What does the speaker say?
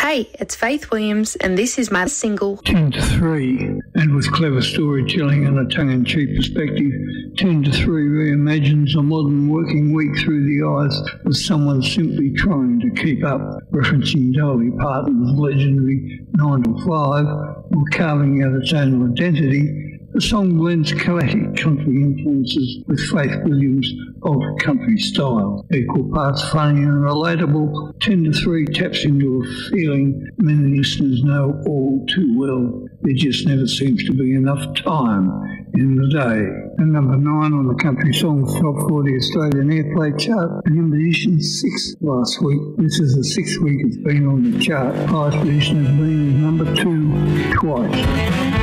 Hey, it's Faith Williams, and this is my single 10 to 3, and with clever storytelling and a tongue-in-cheek perspective, 10 to 3 reimagines a modern working week through the eyes of someone simply trying to keep up, referencing Dolly Parton's legendary 9 to 5, or carving out its own identity. The song blends classic country influences with Faith Williams' old country style. Equal parts funny and relatable, 10 to 3 taps into a feeling many listeners know all too well. There just never seems to be enough time in the day. And number 9 on the Country Songs Top 40 Australian Airplay chart, and in position 6 last week. This is the 6th week it's been on the chart. Highest position has been number 2 twice.